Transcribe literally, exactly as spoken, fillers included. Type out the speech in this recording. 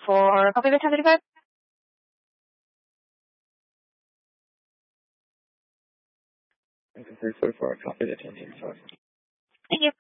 for copy of ten thirty-five. three forty-four, copy the ten thirty-five. Thank you.